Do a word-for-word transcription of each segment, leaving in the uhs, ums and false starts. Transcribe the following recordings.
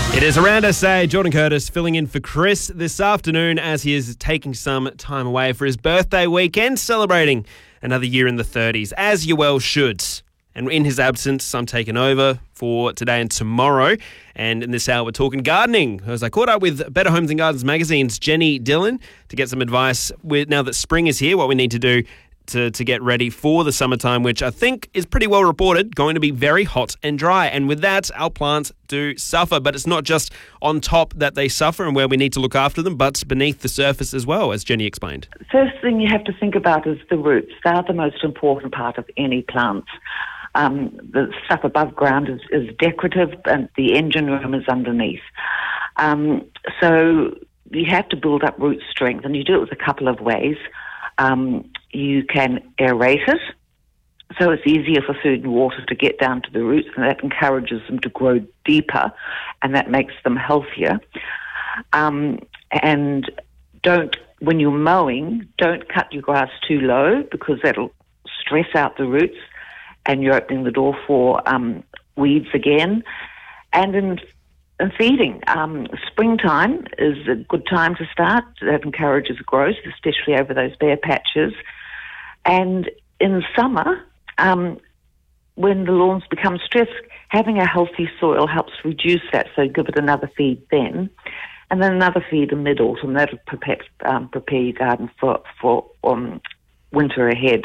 It is Around S A. Jordan Curtis filling in for Chris this afternoon as he is taking some time away for his birthday weekend, celebrating another year in the thirties, as you well should. And in his absence, I'm taking over for today and tomorrow. And in this hour, we're talking gardening. As I caught up with Better Homes and Gardens Magazine's Jenny Dillon to get some advice with now that spring is here, what we need to do to, to get ready for the summertime, which I think is pretty well reported, going to be very hot and dry. And with that, our plants do suffer. But it's not just on top that they suffer and where we need to look after them, but beneath the surface as well, as Jenny explained. First thing you have to think about is the roots. They are the most important part of any plant. Um, the stuff above ground is, is decorative and the engine room is underneath. Um, so you have to build up root strength, and you do it with a couple of ways. Um, you can aerate it, so it's easier for food and water to get down to the roots, and that encourages them to grow deeper, and that makes them healthier. Um, and don't, when you're mowing, don't cut your grass too low because that'll stress out the roots, and you're opening the door for um, weeds again. And in, in feeding, um, springtime is a good time to start. That encourages growth, especially over those bare patches. And in summer, um, when the lawns become stressed, having a healthy soil helps reduce that, so give it another feed then. And then another feed in mid-autumn. That'll prepare, um, prepare your garden for, for um, winter ahead.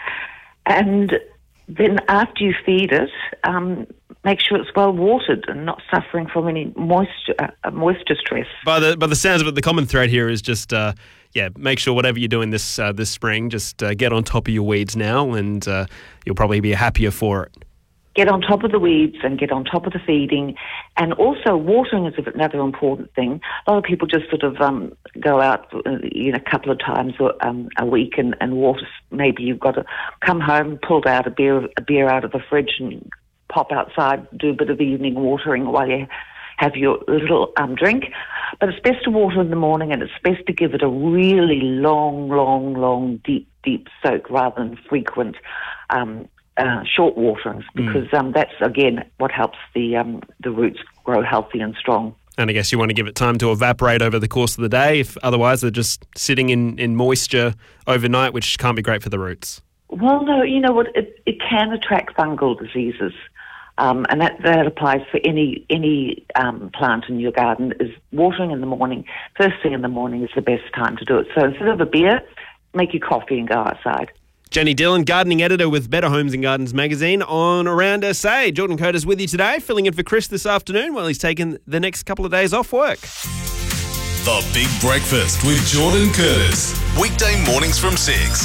And then after you feed it, um, make sure it's well watered and not suffering from any moisture uh, moisture stress. By the by the sounds of it, the common thread here is just uh, yeah, make sure whatever you're doing this uh, this spring, just uh, get on top of your weeds now, and uh, you'll probably be happier for it. Get on top of the weeds and get on top of the feeding. And also watering is another important thing. A lot of people just sort of um, go out uh, you know, a couple of times um, a week and, and water. Maybe you've got to come home, pull out a beer, a beer out of the fridge and pop outside, do a bit of evening watering while you have your little um, drink. But it's best to water in the morning, and it's best to give it a really long, long, long, deep, deep soak rather than frequent um Uh, short waterings, because mm. um, that's, again, what helps the um, the roots grow healthy and strong. And I guess you want to give it time to evaporate over the course of the day, if otherwise they're just sitting in, in moisture overnight, which can't be great for the roots. Well, no, you know what, it, it can attract fungal diseases, um, and that, that applies for any any um, plant in your garden. Is watering in the morning, first thing in the morning is the best time to do it. So instead of a beer, make your coffee and go outside. Jenny Dillon, gardening editor with Better Homes and Gardens Magazine on Around S A. Jordan Curtis with you today, filling in for Chris this afternoon while he's taking the next couple of days off work. The Big Breakfast with Jordan Curtis. Weekday mornings from six.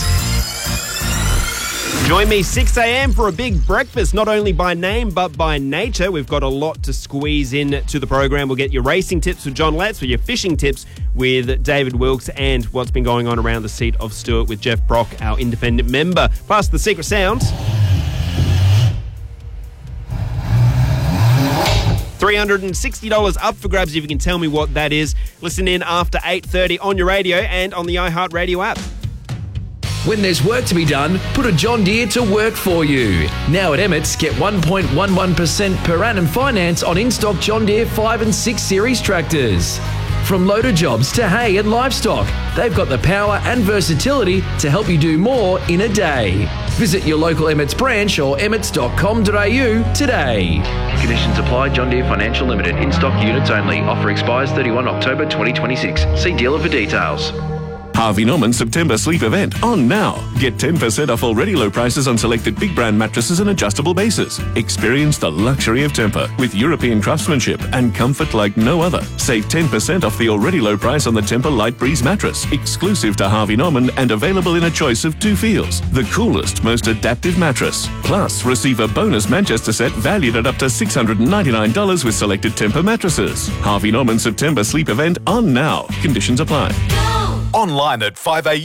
Join me six a.m. for a big breakfast, not only by name but by nature. We've got a lot to squeeze in to the program. We'll get your racing tips with John Letts, with your fishing tips with David Wilkes, and what's been going on around the seat of Stewart with Jeff Brock, our independent member. Past the secret sounds. three hundred sixty dollars up for grabs if you can tell me what that is. Listen in after eight thirty on your radio and on the iHeartRadio app. When there's work to be done, put a John Deere to work for you. Now at Emmett's, get one point one one percent per annum finance on in-stock John Deere five and six series tractors. From loader jobs to hay and livestock, they've got the power and versatility to help you do more in a day. Visit your local Emmett's branch or emmets dot com dot a u today. Conditions apply. John Deere Financial Limited. In-stock units only. Offer expires thirty-first October twenty twenty-six. See dealer for details. Harvey Norman September Sleep Event on now. Get ten percent off already low prices on selected big brand mattresses and adjustable bases. Experience the luxury of Tempur with European craftsmanship and comfort like no other. Save ten percent off the already low price on the Tempur Light Breeze mattress, exclusive to Harvey Norman and available in a choice of two feels. The coolest, most adaptive mattress. Plus, receive a bonus Manchester set valued at up to six hundred ninety-nine dollars with selected Tempur mattresses. Harvey Norman September Sleep Event on now. Conditions apply. Online at five a.m.